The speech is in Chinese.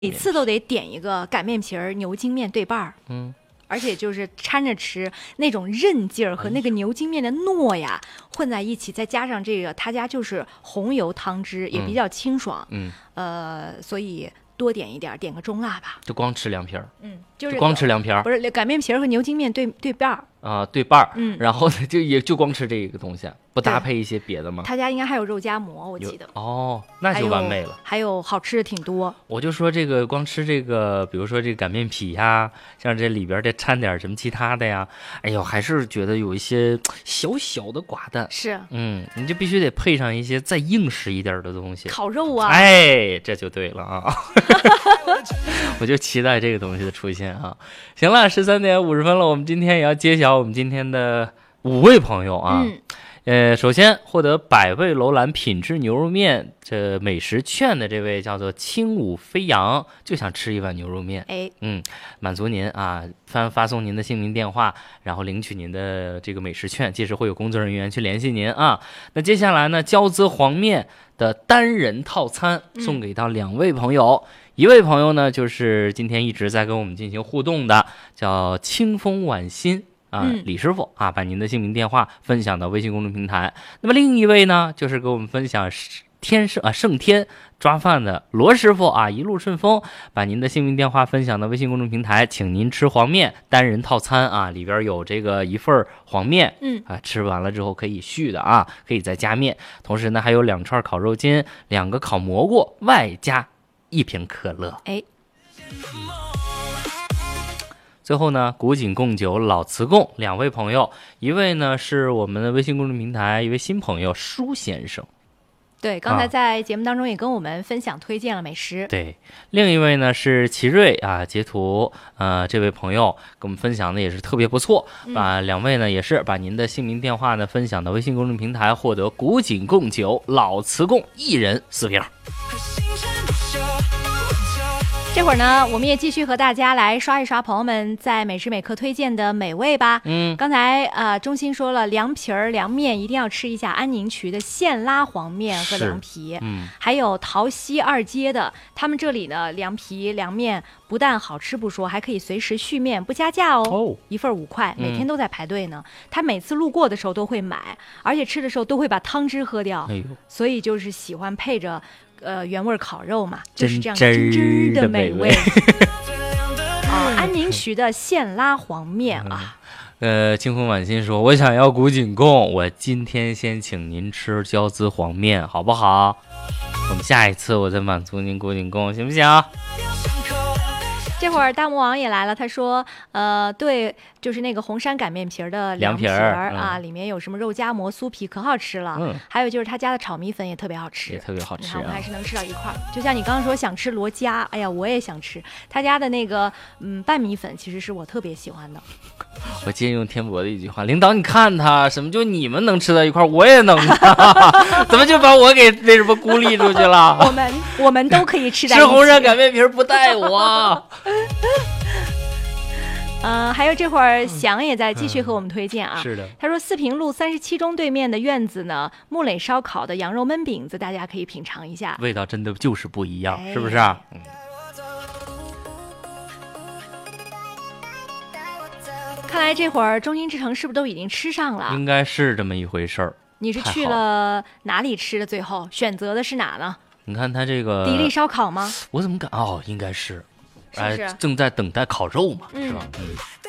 每次都得点一个擀面皮儿牛筋面对半儿，而且就是掺着吃，那种韧劲儿和那个牛筋面的糯呀混在一起，再加上这个他家就是红油汤汁，也比较清爽，所以多点一点，点个中辣吧。 就光吃凉皮儿， 就是光吃凉皮儿， 不是擀面皮儿和牛筋面对半儿啊，对半儿，然后呢就光吃这个东西，不搭配一些别的吗？ 他家应该还有肉夹馍，我记得。 哦，那就完美了。 还有好吃的挺多。 我就说这个光吃这个，比如说这个擀面皮呀，像这里边再掺点什么其他的呀，哎呦，还是觉得有一些小小的寡淡。 是， 你就必须得配上一些再硬实一点的东西， 烤肉啊， 哎，这就对了啊。我就期待这个东西的出现啊。行了，13:50了，我们今天也要揭晓我们今天的5位朋友啊。首先获得百味楼兰品质牛肉面这美食券的这位叫做轻舞飞扬，就想吃一碗牛肉面。满足您啊，发送您的姓名电话，然后领取您的这个美食券，届时会有工作人员去联系您啊。那接下来呢，胶滋黄面的单人套餐送给到2位朋友。一位朋友呢，就是今天一直在跟我们进行互动的，叫清风晚心李师傅啊，把您的姓名电话分享到微信公众平台。那么另一位呢，就是给我们分享圣天抓饭的罗师傅啊，一路顺风，把您的姓名电话分享到微信公众平台，请您吃黄面单人套餐啊，里边有这个1份黄面，吃完了之后可以续的啊，可以再加面。同时呢，还有2串烤肉筋，2个烤蘑菇，外加1瓶可乐。最后呢，古井贡酒老瓷贡2位朋友，一位呢是我们的微信公众平台一位新朋友舒先生， 对，刚才在节目当中也跟我们分享推荐了美食。 对，另一位呢是奇瑞啊，截图这位朋友跟我们分享的也是特别不错2位呢也是把您的姓名电话呢分享到微信公众平台，获得古井贡酒老瓷贡1人4瓶。 这会儿呢，我们也继续和大家来刷一刷朋友们在每时每刻推荐的美味吧。刚才钟欣说了，凉皮儿、凉面一定要吃一下安宁渠的现拉黄面和凉皮，还有桃溪2街的，他们这里的凉皮、凉面不但好吃不说，还可以随时续面，不加价哦，1份5块，每天都在排队呢。他每次路过的时候都会买，而且吃的时候都会把汤汁喝掉，所以就是喜欢配着原味烤肉嘛，就是这样真真的美味。安宁徐的现拉黄面啊。 清风晚心说，我想要古井贡，我今天先请您吃胶滋黄面好不好？我们下一次我再满足您古井贡，行不行？ 这会儿大魔王也来了，他说对，就是那个红山擀面皮的凉皮儿啊，里面有什么肉夹馍、酥皮，可好吃了。还有就是他家的炒米粉也特别好吃， 也特别好吃。 你看我们还是能吃到一块儿。就像你刚刚说想吃罗家，哎呀，我也想吃他家的那个拌米粉，其实是我特别喜欢的。 我借用天博的一句话，领导你看他什么就你们能吃到一块，我也能怎么就把我给那什么孤立出去了？ 我们都可以吃在一起。 吃红山擀面皮不带我。 还有这会儿翔也在继续和我们推荐啊。 是的， 他说四平路37中对面的院子呢，木磊烧烤的羊肉焖饼子，大家可以品尝一下， 味道真的就是不一样，是不是看来这会儿中心之城是不是都已经吃上了？ 应该是这么一回事儿。 你是去了哪里吃的？最后选择的是哪呢？ 你看他这个迪丽烧烤吗？ 我怎么感应该是， 是不是正在等待烤肉嘛，是吧？